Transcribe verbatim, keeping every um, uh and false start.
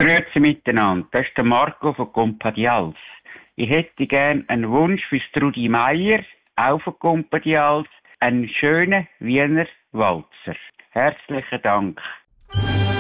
Grüezi miteinander, das ist der Marco von Compadials. Ich hätte gern einen Wunsch für Trudi Meier, auch von Compadials, einen schönen Wiener Walzer. Herzlichen Dank.